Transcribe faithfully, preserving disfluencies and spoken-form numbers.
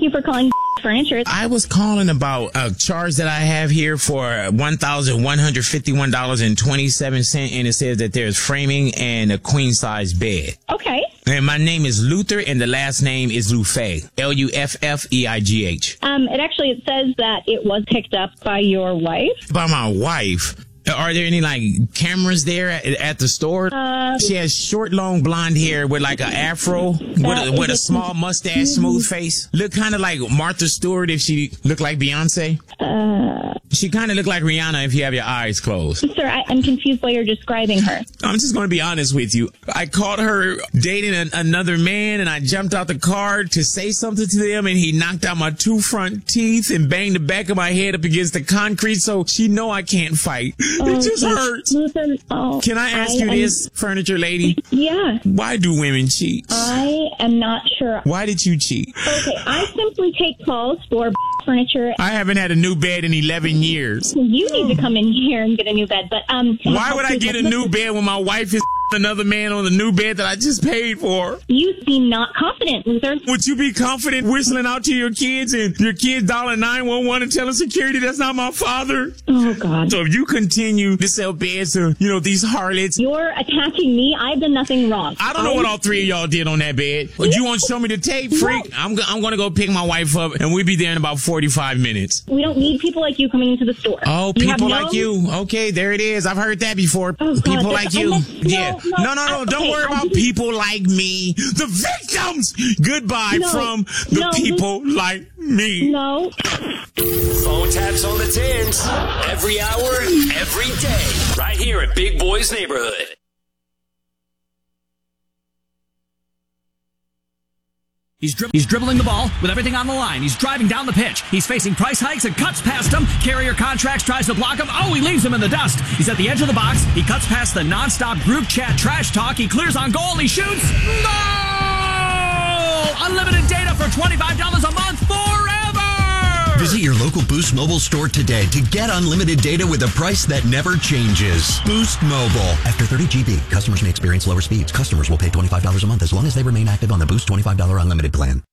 Thank you for calling Furniture. I was calling about a charge that I have here for one thousand one hundred fifty-one dollars and twenty-seven cents, and it says that there's framing and a queen-size bed. Okay. And my name is Luther, and the last name is Luffei, L U F F E I G H. Um, it actually, it says that it was picked up by your wife. By my wife? Are there any, like, cameras there at, at the store? Uh, she has short, long blonde hair with, like, an afro, with a, with a small mustache, smooth face. Look kind of like Martha Stewart if she looked like Beyonce. Uh, she kind of looked like Rihanna if you have your eyes closed. Sir, I, I'm confused why you're describing her. I'm just going to be honest with you. I caught her dating an, another man, and I jumped out the car to say something to them, and he knocked out my two front teeth and banged the back of my head up against the concrete, so she know I can't fight. Oh, it just hurts. Luther, oh, Can I ask I, you this, I'm, furniture lady? Yeah. Why do women cheat? I am not sure. Why did you cheat? Okay, I simply take calls for furniture. I haven't had a new bed in eleven years. You need to come in here and get a new bed, but um. Why would I get a new bed when my wife is another man on the new bed that I just paid for? You seem not confident, Luther. Would you be confident whistling out to your kids and your kids dialing nine one one and telling security that's not my father? Oh, God. So if you continue to sell beds to, you know, these harlots. You're attacking me. I've done nothing wrong. I don't know I... what all three of y'all did on that bed. Would you want to show me the tape, freak? No. I'm, I'm going to go pick my wife up, and we'll be there in about forty-five minutes. We don't need people like you coming into the store. Oh, you people no... like you. Okay, there it is. I've heard that before. Oh, God, people like you. No, yeah. No, no, no. no don't okay, worry about people like me. The victims. Goodbye no, from the no, people like me. No. Phone taps on the tins. Every hour, every day. Right here at Big Boy's Neighborhood. He's, dri- he's dribbling the ball with everything on the line. He's driving down the pitch. He's facing price hikes and cuts past him. Carrier Contracts tries to block him. Oh, he leaves him in the dust. He's at the edge of the box. He cuts past the nonstop group chat trash talk. He clears on goal. He shoots. Goal! Unlimited data for twenty-five dollars a month forever! Visit your local Boost Mobile store today to get unlimited data with a price that never changes. Boost Mobile. After thirty gigabytes, customers may experience lower speeds. Customers will pay twenty-five dollars a month as long as they remain active on the Boost twenty-five dollars unlimited plan.